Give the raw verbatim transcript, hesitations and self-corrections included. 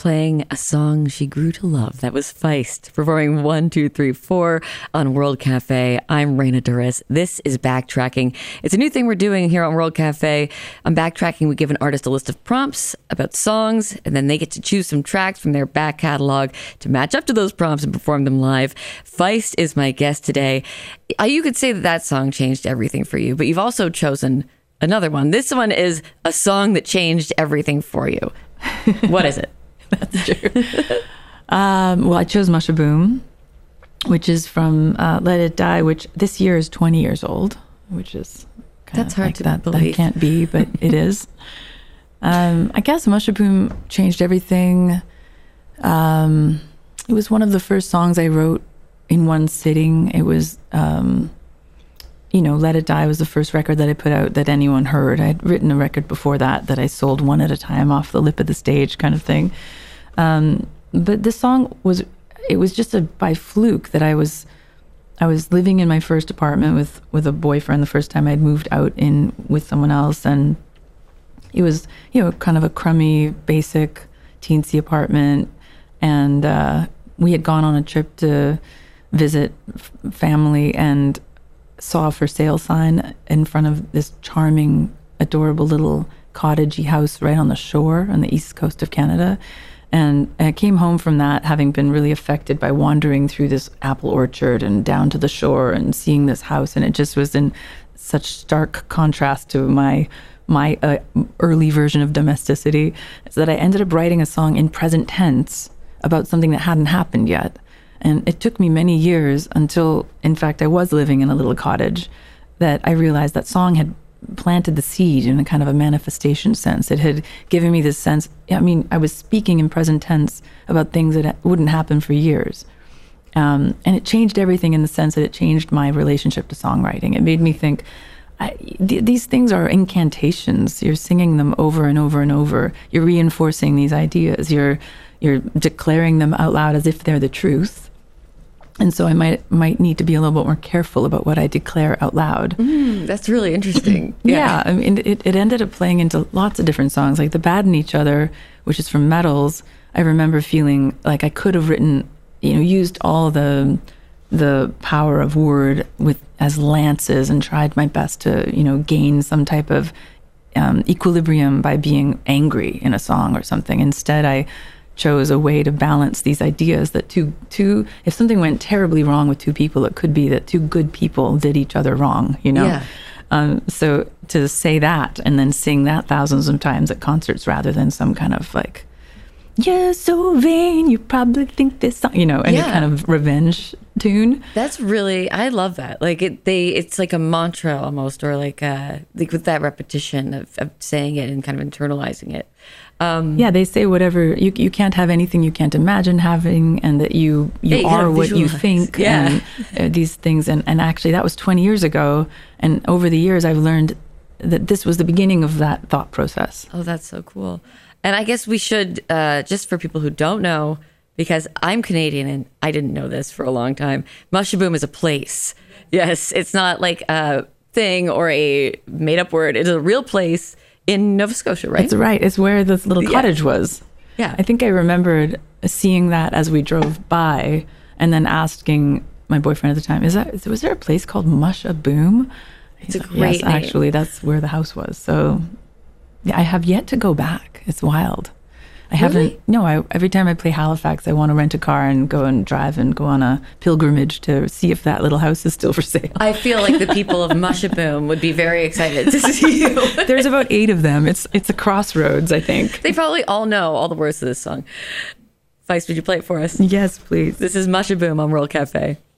playing a song she grew to love. That was Feist, performing one, two, three, four on World Cafe. I'm Reina Torres. This is Backtracking. It's a new thing we're doing here on World Cafe. On Backtracking, we give an artist a list of prompts about songs, and then they get to choose some tracks from their back catalog to match up to those prompts and perform them live. Feist is my guest today. You could say that that song changed everything for you, but you've also chosen another one. This one is a song that changed everything for you. What is it? That's true. um, well, I chose Musha Boom, which is from uh, Let It Die, which this year is twenty years old, which is kind That's of hard like to that, believe. That can't be, but it is. Um, I guess Musha Boom changed everything. Um, it was one of the first songs I wrote in one sitting. It was... Um, you know, Let It Die was the first record that I put out that anyone heard. I'd written a record before that that I sold one at a time off the lip of the stage kind of thing. Um, but this song was, it was just a by fluke that I was, I was living in my first apartment with, with a boyfriend the first time I'd moved out in with someone else. And it was, you know, kind of a crummy, basic, teensy apartment. And uh, we had gone on a trip to visit f- family and saw a for sale sign in front of this charming, adorable little cottagey house right on the shore on the east coast of Canada. And I came home from that having been really affected by wandering through this apple orchard and down to the shore and seeing this house. And it just was in such stark contrast to my my uh, early version of domesticity, so that I ended up writing a song in present tense about something that hadn't happened yet. And it took me many years until, in fact, I was living in a little cottage, that I realized that song had planted the seed in a kind of a manifestation sense. It had given me this sense, I mean, I was speaking in present tense about things that wouldn't happen for years. Um, and it changed everything in the sense that it changed my relationship to songwriting. It made me think, I, th- these things are incantations. You're singing them over and over and over. You're reinforcing these ideas. You're you're declaring them out loud as if they're the truth. And so I might might need to be a little bit more careful about what I declare out loud. Mm, that's really interesting. yeah. yeah, I mean, it, it ended up playing into lots of different songs, like The Bad in Each Other, which is from Metals. I remember feeling like I could have written, you know, used all the the power of word with as lances and tried my best to, you know, gain some type of um, equilibrium by being angry in a song or something. Instead, I chose a way to balance these ideas that two, two, if something went terribly wrong with two people, it could be that two good people did each other wrong, you know? Yeah. Um, so to say that and then sing that thousands of times at concerts rather than some kind of like, you're so vain, you probably think this song, you know, any Yeah. kind of revenge tune. That's really, I love that. Like it, they, it's like a mantra almost, or like, uh, like with that repetition of, of saying it and kind of internalizing it. Um, yeah, they say whatever, you you can't have anything you can't imagine having, and that you, you Yeah, you are gotta what you visualize. think, Yeah. and uh, these things. And, and actually that was twenty years ago. And over the years, I've learned that this was the beginning of that thought process. Oh, that's so cool. And I guess we should, uh, just for people who don't know, because I'm Canadian and I didn't know this for a long time, Musha Boom is a place. Yes, it's not like a thing or a made-up word. It's a real place in Nova Scotia, right? That's right. It's where this little cottage Yeah. was. Yeah. I think I remembered seeing that as we drove by, and then asking my boyfriend at the time, "Is that was there a place called Musha Boom?" It's a He's like, great Yes, name. actually, that's where the house was. So yeah, I have yet to go back. It's wild. I haven't. Really? No, I, every time I play Halifax, I want to rent a car and go and drive and go on a pilgrimage to see if that little house is still for sale. I feel like the people of Musha Boom would be very excited to see you. There's about eight of them. It's it's a crossroads, I think. They probably all know all the words to this song. Feist, would you play it for us? Yes, please. This is Musha Boom on World Cafe.